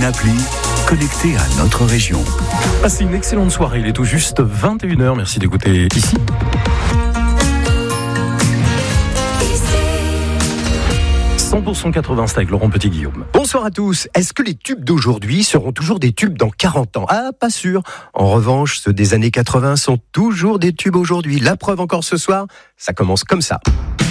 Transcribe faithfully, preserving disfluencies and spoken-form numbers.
appli, connecté à notre région. Passez une excellente soirée, il est tout juste vingt et une heures, merci d'écouter ici. cent pour cent quatre-vingts avec Laurent Petit-Guillaume. Bonsoir à tous. Est-ce que les tubes d'aujourd'hui seront toujours des tubes dans quarante ans ? Ah, pas sûr. En revanche, ceux des années quatre-vingts sont toujours des tubes aujourd'hui. La preuve encore ce soir, ça commence comme ça.